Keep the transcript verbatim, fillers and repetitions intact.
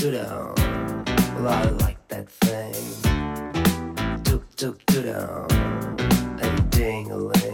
do down. Well, I like that thing. Tuk tuk do down. And ding a ling.